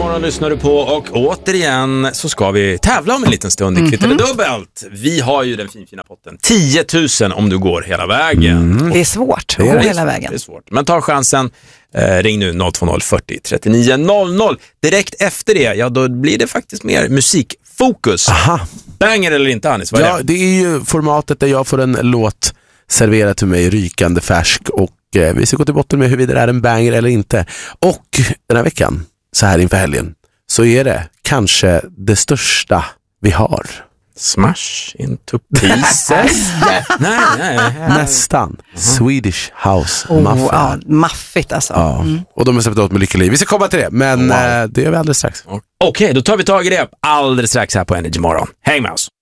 Morgon lyssnar du på och återigen så ska vi tävla om en liten stund i Kvitt eller dubbelt. Vi har ju den fina potten 10 000 om du går hela vägen. Det är svårt att gå hela vägen. Det är svårt. Men ta chansen. Ring nu 020 40 39 00. Direkt efter det, ja då blir det faktiskt mer musikfokus. Aha. Banger eller inte, Hannes? Vad är det? Det är ju formatet där jag får en låt serverad till mig rykande färsk och vi ska gå till botten med huruvida det är en banger eller inte. Och den här veckan, så här inför helgen, så är det kanske det största vi har. Smash into pieces. nej. Nästan. Swedish House Mafia. Ja, maffigt alltså. Ja. Och de har släppt åt med Lyckeliv. Vi ska komma till det, men det gör vi alldeles strax. Okej, då tar vi tag i det alldeles strax här på Energy Morgon. Häng med oss.